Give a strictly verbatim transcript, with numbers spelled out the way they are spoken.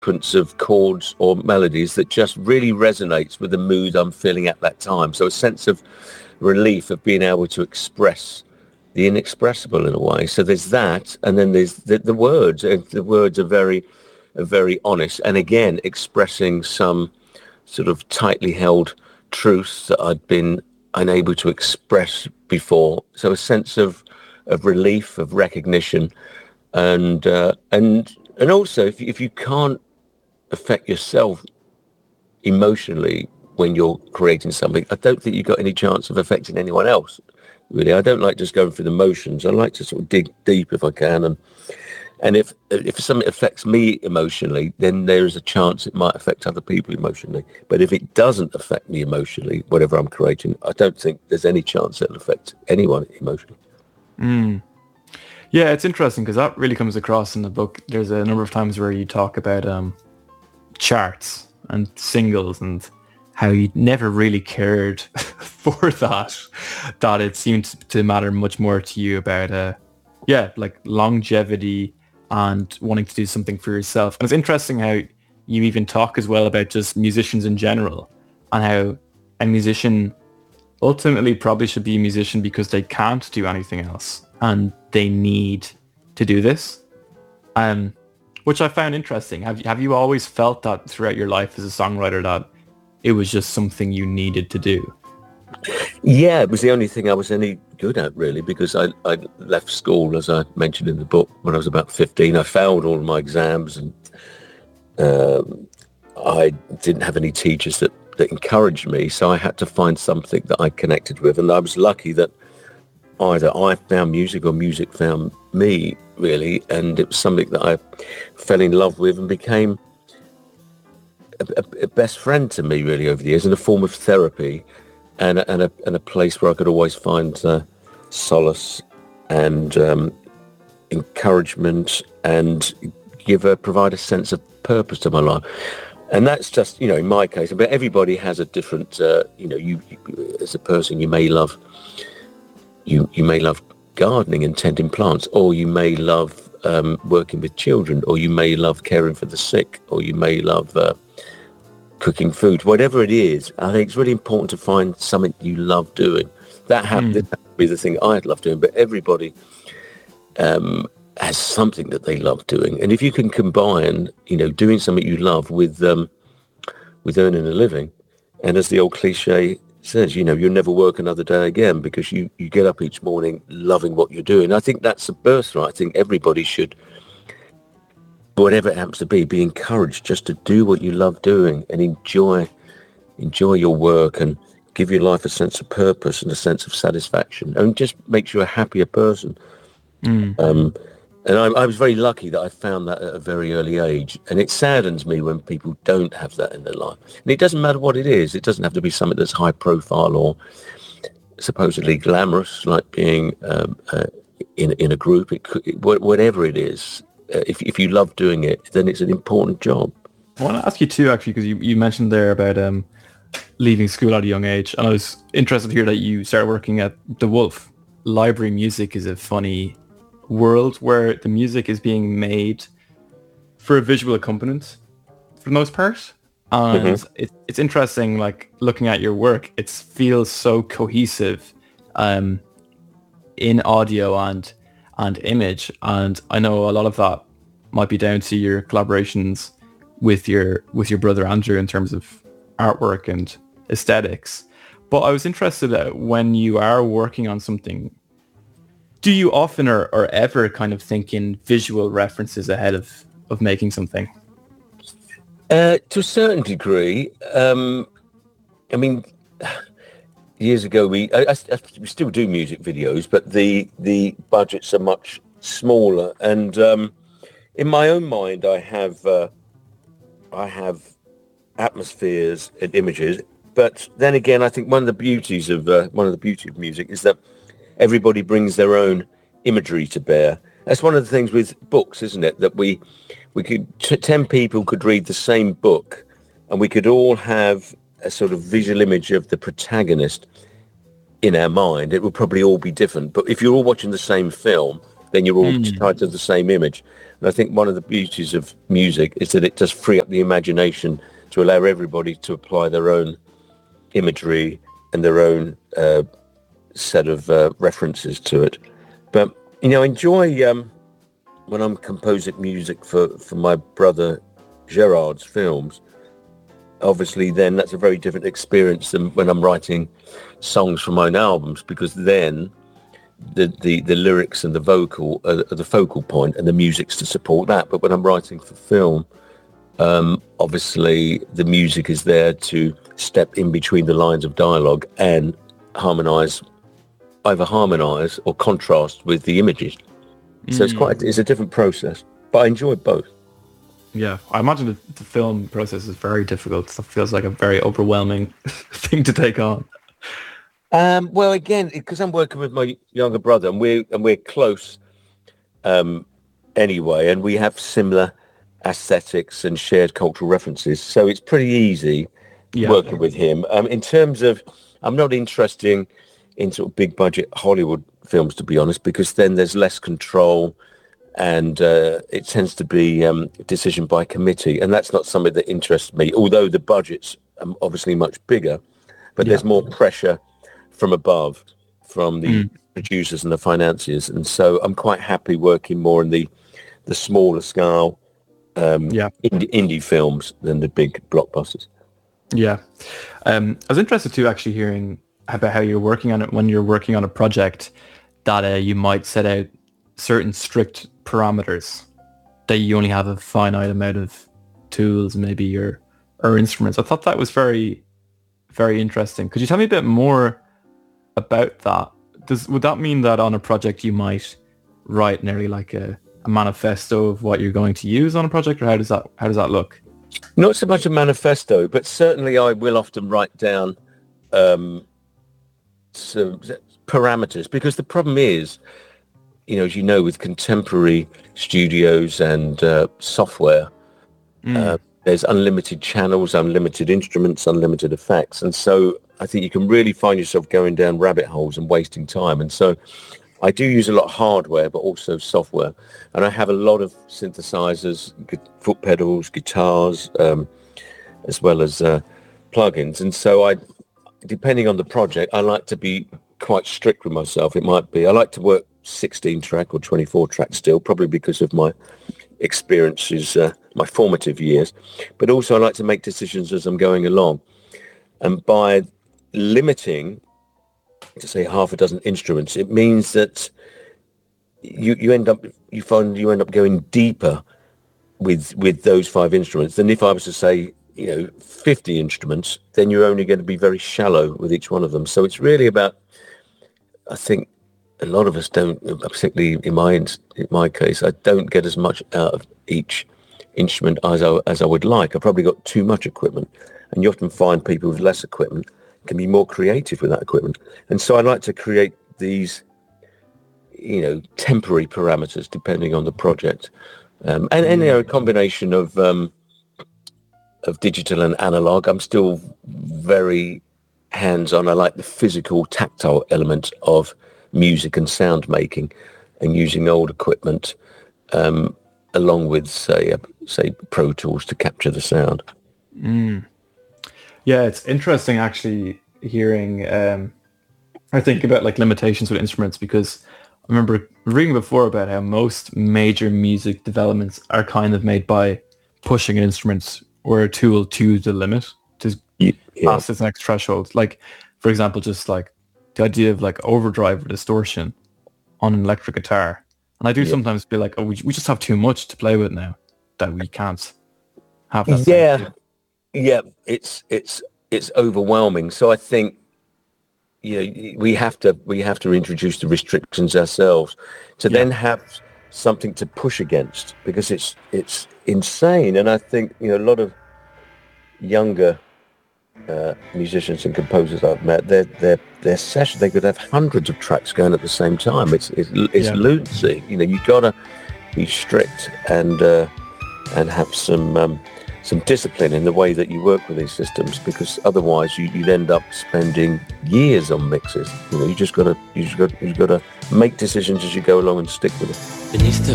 sequence of chords or melodies that just really resonates with the mood I'm feeling at that time. So a sense of relief of being able to express the inexpressible in a way. So there's that, and then there's the, the words. The words are very, are very honest, and again expressing some sort of tightly held truths that I'd been unable to express before. So a sense of of relief, of recognition, and uh, and and also if if you can't affect yourself emotionally when you're creating something, I don't think you've got any chance of affecting anyone else. Really, I don't like just going through the motions. I like to sort of dig deep if I can, and and if if something affects me emotionally, then there is a chance it might affect other people emotionally. But if it doesn't affect me emotionally, whatever I'm creating, I don't think there's any chance it'll affect anyone emotionally. Mm. Yeah, it's interesting because that really comes across in the book. There's a number of times where you talk about um, charts and singles and how you never really cared for that, that it seemed to matter much more to you about, uh, yeah, like longevity and wanting to do something for yourself. And it's interesting how you even talk as well about just musicians in general and how a musician ultimately probably should be a musician because they can't do anything else and they need to do this, um, which I found interesting. Have you, have you always felt that throughout your life as a songwriter that it was just something you needed to do? Yeah, it was the only thing I was any good at, really, because I, I left school, as I mentioned in the book, when I was about fifteen. I failed all my exams, and um, I didn't have any teachers that, that encouraged me, so I had to find something that I connected with. And I was lucky that either I found music or music found me, really, and it was something that I fell in love with and became a, a, a best friend to me, really, over the years, in a form of therapy. And, and, a, and a place where I could always find uh, solace and um, encouragement and give a provide a sense of purpose to my life. And that's just, you know, in my case, but everybody has a different, uh, you know, you, you as a person, you may love, you, you may love gardening and tending plants, or you may love um, working with children, or you may love caring for the sick, or you may love uh, cooking food. Whatever it is, I think it's really important to find something you love doing. That happened mm. to be the thing I'd love doing, but everybody um, has something that they love doing. And if you can combine, you know, doing something you love with um, with earning a living, and as the old cliche says, you know, you'll never work another day again because you, you get up each morning loving what you're doing. I think that's a birthright. I think everybody should, whatever it happens to be, be encouraged just to do what you love doing and enjoy enjoy your work and give your life a sense of purpose and a sense of satisfaction, and just makes you a happier person. Mm. Um, and I, I was very lucky that I found that at a very early age, and it saddens me when people don't have that in their life. And it doesn't matter what it is. It doesn't have to be something that's high profile or supposedly glamorous, like being um, uh, in, in a group. It could, it, whatever it is, uh, if, if you love doing it, then it's an important job. I want to ask you too, actually, because you, you mentioned there about um, leaving school at a young age, and I was interested to hear that you started working at The Wolf. Library music is a funny world where the music is being made for a visual accompaniment for the most part, and mm-hmm. it, it's interesting, like looking at your work, it feels so cohesive um, in audio and and image, and I know a lot of that might be down to your collaborations with your with your brother Andrew in terms of artwork and aesthetics. But I was interested uh, when you are working on something, do you often or, or ever kind of think in visual references ahead of, of making something? Uh, to a certain degree. Um, I mean, years ago, we I, I, we still do music videos, but the the budgets are much smaller. And um, in my own mind, I have uh, I have atmospheres and images. But then again, I think one of the beauties of uh, one of the beauty of music is that everybody brings their own imagery to bear. That's one of the things with books, isn't it? That we we could t- ten people could read the same book, and we could all have a sort of visual image of the protagonist in our mind. It would probably all be different. But if you're all watching the same film, then you're all mm. tied to the same image. And I think one of the beauties of music is that it does free up the imagination to allow everybody to apply their own imagery and their own uh, set of uh, references to it. But, you know, enjoy um, when I'm composing music for, for my brother Gerard's films. Obviously, then that's a very different experience than when I'm writing songs for my own albums, because then the, the, the lyrics and the vocal are, are the focal point and the music's to support that. But when I'm writing for film, um, obviously the music is there to step in between the lines of dialogue and harmonise, either harmonise or contrast with the images. Mm. So it's quite, it's a different process, but I enjoy both. Yeah, I imagine the, the film process is very difficult. It feels like a very overwhelming thing to take on. Um, well, again, because I'm working with my younger brother, and we're and we're close um, anyway, and we have similar aesthetics and shared cultural references, so it's pretty easy yeah. working with him. Um, in terms of, I'm not interested in, in sort of big budget Hollywood films, to be honest, because then there's less control. And uh, it tends to be um, a decision by committee, and that's not something that interests me, although the budget's um, obviously much bigger, but yeah. there's more pressure from above, from the mm. producers and the financiers, and so I'm quite happy working more in the, the smaller scale um, yeah. indie, indie films than the big blockbusters. Yeah. Um, I was interested too, actually, hearing about how you're working on it when you're working on a project that uh, you might set out certain strict parameters that you only have a finite amount of tools, maybe your or instruments. I thought that was very, very interesting. Could you tell me a bit more about that? Does would that mean that on a project you might write nearly like a, a manifesto of what you're going to use on a project, or how does that how does that look? Not so much a manifesto, but certainly I will often write down um, some parameters, because the problem is, you know, as you know, with contemporary studios and uh, software, mm. uh, there's unlimited channels, unlimited instruments, unlimited effects. And so I think you can really find yourself going down rabbit holes and wasting time. And so I do use a lot of hardware, but also software. And I have a lot of synthesizers, foot pedals, guitars, um, as well as uh, plugins. And so I, depending on the project, I like to be quite strict with myself. It might be, I like to work sixteen track or twenty-four track still, probably because of my experiences, uh, my formative years, but also I like to make decisions as I'm going along. And by limiting to say half a dozen instruments, it means that you you end up you find you end up going deeper with with those five instruments than if I was to say, you know, fifty instruments. Then you're only going to be very shallow with each one of them. So it's really about, I think a lot of us don't, particularly in my in my case, I don't get as much out of each instrument as I, as I would like. I've probably got too much equipment, and you often find people with less equipment can be more creative with that equipment. And so I like to create these, you know, temporary parameters depending on the project, um, and, and you know, a combination of um, of digital and analog. I'm still very hands-on. I like the physical, tactile element of music and sound making, and using old equipment um, along with, say, uh, say Pro Tools to capture the sound. Mm. Yeah, it's interesting actually hearing. Um, I think about like limitations with instruments, because I remember reading before about how most major music developments are kind of made by pushing an instrument or a tool to the limit, to yeah. pass its next threshold. Like, for example, just like the idea of like overdrive or distortion on an electric guitar. And I do yeah. sometimes feel like, oh, we, we just have too much to play with now that we can't have that. Yeah, yeah, it's it's it's overwhelming. So I think, you know, we have to we have to introduce the restrictions ourselves to yeah. then have something to push against, because it's it's insane. And I think, you know, a lot of younger uh, musicians and composers I've met, their their their session, they could have hundreds of tracks going at the same time. It's it's, it's yeah. lunacy. You know, you gotta be strict and uh, and have some um, some discipline in the way that you work with these systems, because otherwise you, you'd end up spending years on mixes. You know, you just gotta you just got you gotta make decisions as you go along and stick with it. Beneath the